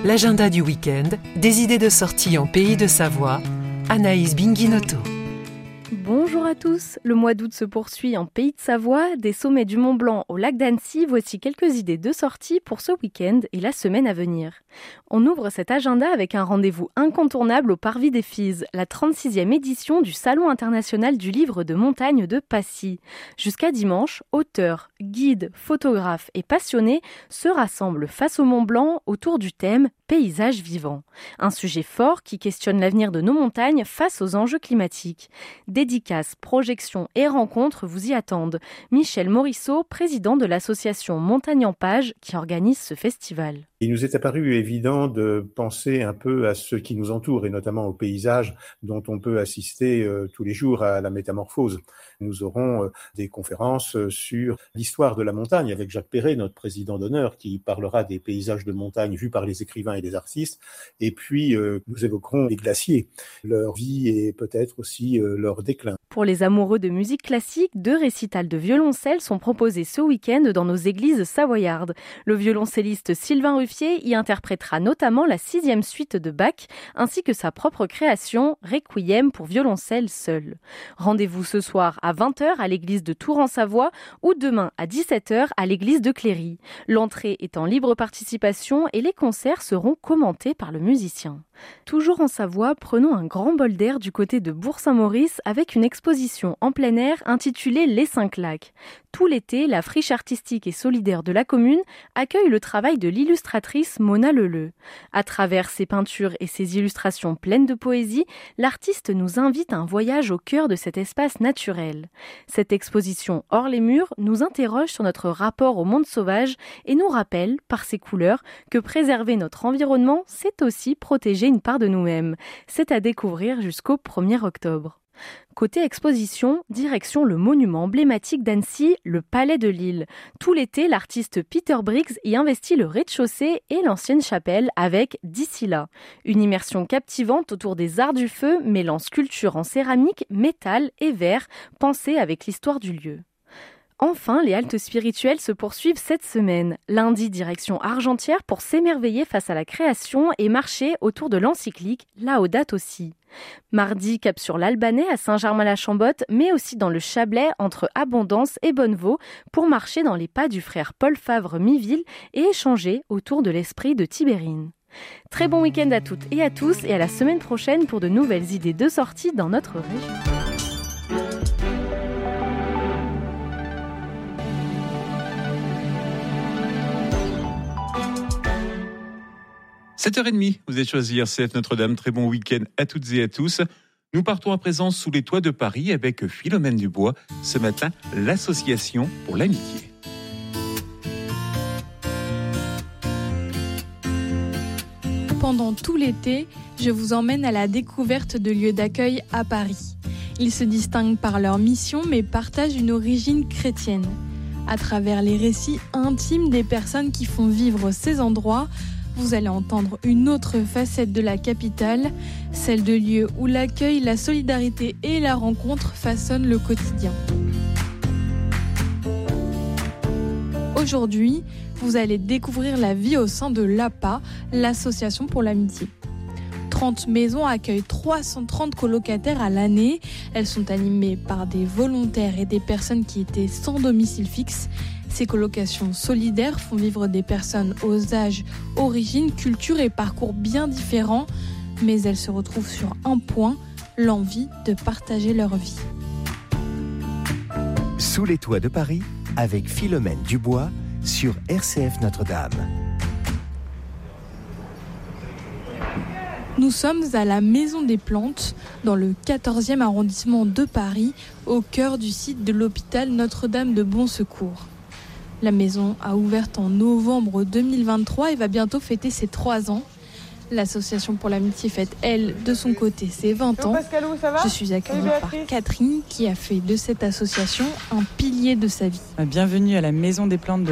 L'agenda du week-end, des idées de sortie en pays de Savoie, Anaïs Binguinotto. Bonjour à tous, le mois d'août se poursuit en Pays de Savoie, des sommets du Mont Blanc au lac d'Annecy, voici quelques idées de sortie pour ce week-end et la semaine à venir. On ouvre cet agenda avec un rendez-vous incontournable au Parvis des Fises, la 36e édition du Salon international du livre de montagne de Passy. Jusqu'à dimanche, auteurs, guides, photographes et passionnés se rassemblent face au Mont Blanc autour du thème « Paysage vivant ». Un sujet fort qui questionne l'avenir de nos montagnes face aux enjeux climatiques. Dédicaces, projections et rencontres vous y attendent. Michel Morisseau, président de l'association Montagne en Page qui organise ce festival. Il nous est apparu évident de penser un peu à ce qui nous entoure et notamment au paysage dont on peut assister tous les jours à la métamorphose. Nous aurons des conférences sur l'histoire de la montagne avec Jacques Perret, notre président d'honneur, qui parlera des paysages de montagne vus par les écrivains et les artistes. Et puis, nous évoquerons les glaciers, leur vie et peut-être aussi leur déclin. Pour les amoureux de musique classique, 2 récitals de violoncelle sont proposés ce week-end dans nos églises savoyardes. Le violoncelliste Sylvain Ruffier y interprétera notamment la 6e suite de Bach, ainsi que sa propre création, Requiem pour violoncelle seul. Rendez-vous ce soir à 20h à l'église de Tours en Savoie ou demain à 17h à l'église de Cléry. L'entrée est en libre participation et les concerts seront commentés par le musicien. Toujours en Savoie, prenons un grand bol d'air du côté de Bourg-Saint-Maurice avec une exposition en plein air intitulée Les 5 lacs. Tout l'été, la friche artistique et solidaire de la commune accueille le travail de l'illustratrice Mona Leleu. À travers ses peintures et ses illustrations pleines de poésie, l'artiste nous invite à un voyage au cœur de cet espace naturel. Cette exposition hors les murs nous interroge sur notre rapport au monde sauvage et nous rappelle, par ses couleurs, que préserver notre environnement, c'est aussi protéger une part de nous-mêmes. C'est à découvrir jusqu'au 1er octobre. Côté exposition, direction le monument emblématique d'Annecy, le Palais de Lille. Tout l'été, l'artiste Peter Briggs y investit le rez-de-chaussée et l'ancienne chapelle avec D'ici là. Une immersion captivante autour des arts du feu, mêlant sculpture en céramique, métal et verre, pensée avec l'histoire du lieu. Enfin, les haltes spirituelles se poursuivent cette semaine. Lundi, direction Argentière pour s'émerveiller face à la création et marcher autour de l'encyclique Laudato Si. Mardi, cap sur l'Albanais à Saint-Germain-la-Chambotte, mais aussi dans le Chablais entre Abondance et Bonnevaux pour marcher dans les pas du frère Paul Favre-Miville et échanger autour de l'esprit de Tibérine. Très bon week-end à toutes et à tous et à la semaine prochaine pour de nouvelles idées de sortie dans notre région. 7h30, vous êtes choisi RCF Notre-Dame. Très bon week-end à toutes et à tous. Nous partons à présent sous les toits de Paris avec Philomène Dubois. Ce matin, l'association pour l'amitié. Pendant tout l'été, je vous emmène à la découverte de lieux d'accueil à Paris. Ils se distinguent par leur mission mais partagent une origine chrétienne. À travers les récits intimes des personnes qui font vivre ces endroits, vous allez entendre une autre facette de la capitale, celle de lieux où l'accueil, la solidarité et la rencontre façonnent le quotidien. Aujourd'hui, vous allez découvrir la vie au sein de l'APA, l'association pour l'amitié. 30 maisons accueillent 330 colocataires à l'année. Elles sont animées par des volontaires et des personnes qui étaient sans domicile fixe. Ces colocations solidaires font vivre des personnes aux âges, origines, cultures et parcours bien différents, mais elles se retrouvent sur un point, l'envie de partager leur vie. Sous les toits de Paris, avec Philomène Dubois sur RCF Notre-Dame. Nous sommes à la Maison des Plantes, dans le 14e arrondissement de Paris, au cœur du site de l'hôpital Notre-Dame de Bon Secours. La maison a ouvert en novembre 2023 et va bientôt fêter ses 3 ans. L'association pour l'amitié fête, elle, de son côté, ses 20 ans. Je suis accueillie par Catherine qui a fait de cette association un pilier de sa vie. Bienvenue à la Maison des Plantes de